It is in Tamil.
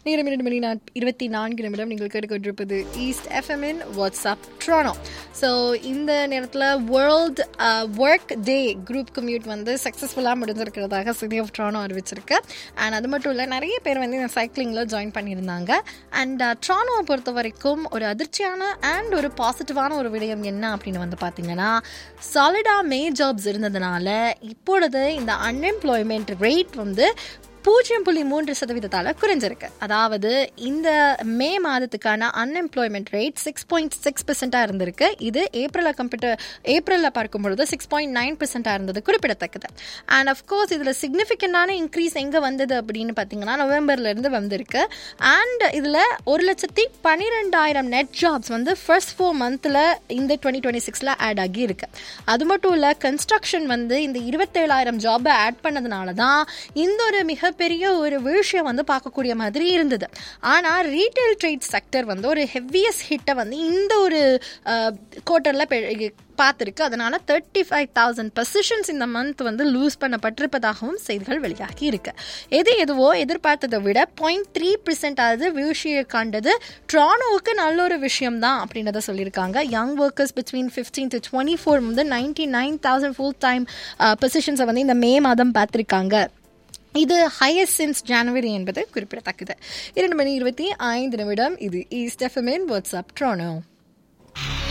நேரம் 2:24 நீங்கள் கேட்டுக்கொண்டிருப்பது ஈஸ்ட் எஃப்எம்மின் வாட்ஸ்அப் ட்ரானோ. ஸோ இந்த நேரத்தில் வேர்ல்ட் ஒர்க் டே குரூப் கம்யூட் வந்து சக்ஸஸ்ஃபுல்லாக முடிஞ்சிருக்கிறதாக சிட்டி ஆஃப் ட்ரானோ அறிவிச்சிருக்கு. அண்ட் அது மட்டும் இல்லை, நிறைய பேர் வந்து இந்த சைக்கிளிங்கில் ஜாயின் பண்ணியிருந்தாங்க. அண்ட் ட்ரானோவை பொறுத்த வரைக்கும் ஒரு அதிர்ச்சியான அண்ட் ஒரு பாசிட்டிவான ஒரு விடயம் என்ன அப்படின்னு வந்து பார்த்தீங்கன்னா, சாலிடாக மே ஜாப்ஸ் இருந்ததுனால இப்பொழுது இந்த அன்எம்ப்ளாய்மெண்ட் ரேட் வந்து 0.3% குறைஞ்சிருக்கு. அதாவது இந்த மே மாதத்துக்கான அன்எம்ப்ளாய்மெண்ட் ரேட் 6.6% இருந்திருக்கு. இது ஏப்ரலில் பார்க்கும்பொழுது 6.9% இருந்தது குறிப்பிடத்தக்கது. அண்ட் அஃப்கோர்ஸ் இதில் சிக்னிஃபிகண்டான இன்க்ரீஸ் எங்கே வந்தது அப்படின்னு பார்த்தீங்கன்னா, நவம்பர்லேருந்து வந்திருக்கு. அண்ட் இதில் 1,12,000 நெட் ஜாப்ஸ் வந்து ஃபர்ஸ்ட் 4 மந்த்தில் இந்த 2026 ஆட் ஆகி இருக்கு. அது மட்டும் இல்லை, கன்ஸ்ட்ரக்ஷன் வந்து இந்த 27,000 ஜாபை ஆட் பண்ணதுனால தான் இந்த ஒரு பெரிய ஒரு வீழ்ச்சியை வந்து பார்க்கக்கூடிய மாதிரி இருந்தது. ஆனால் ரீட்டைல் ட்ரேட் செக்டர் வந்து ஒரு ஹெவியஸ்ட் ஹிட்டை வந்து இந்த ஒரு குவார்ட்டரில் பார்த்துருக்கு. அதனால 35,000 பொசிஷன்ஸ் இந்த மந்த் வந்து லூஸ் பண்ணப்பட்டிருப்பதாகவும் செய்திகள் வெளியாகி இருக்கு. எதுவோ எதிர்பார்த்ததை விட 0.3% வீழ்ச்சியை காண்டது ட்ரானோவுக்கு நல்ல ஒரு விஷயம் தான் அப்படின்றத சொல்லியிருக்காங்க. யங் ஒர்க்கர்ஸ் பிட்வீன் 15 to 24 வந்து 99,000 ஃபுல் டைம் பொசிஷன்ஸை வந்து இந்த மே மாதம் பார்த்துருக்காங்க. இது ஹையஸ்ட் சின்ஸ் ஜனவரி என்பது குறிப்பிடத்தக்கது. 2:25 இது ஈஸ்ட் எஃப்எம்மின் வாட்ஸ்அப் ட்ரானோ.